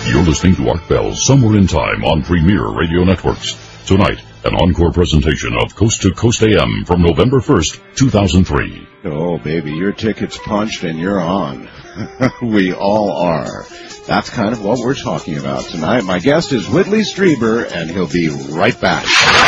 You're listening to Art Bell's Somewhere in Time on Premier Radio Networks. Tonight, an encore presentation of Coast to Coast AM from November 1st, 2003. Oh, baby, your ticket's punched and you're on. We all are. That's kind of what we're talking about tonight. My guest is Whitley Strieber, and he'll be right back.